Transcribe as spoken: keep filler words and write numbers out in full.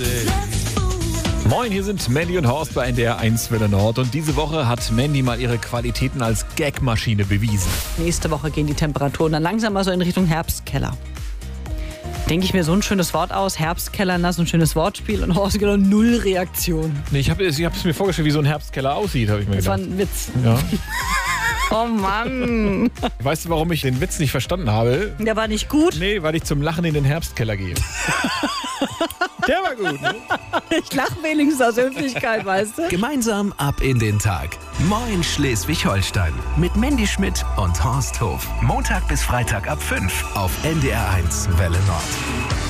Moin, hier sind Mandy und Horst bei N D R eins Welle Nord. Und diese Woche hat Mandy mal ihre Qualitäten als Gagmaschine bewiesen. Nächste Woche gehen die Temperaturen dann langsam mal so in Richtung Herbstkeller. Denke ich mir so ein schönes Wort aus, Herbstkeller, na, so ein schönes Wortspiel und Horst genau null Reaktion. Nee, ich habe ich es mir vorgestellt, wie so ein Herbstkeller aussieht, habe ich mir Das war gedacht. ein Witz. Ja. Oh Mann. Weißt du, warum ich den Witz nicht verstanden habe? Der war nicht gut. Nee, weil ich zum Lachen in den Herbstkeller gehe. Der war gut, ne? Ich lache wenigstens aus Höflichkeit, weißt du? Gemeinsam ab in den Tag. Moin Schleswig-Holstein. Mit Mandy Schmidt und Horst Hof. Montag bis Freitag ab fünf auf N D R eins Welle Nord.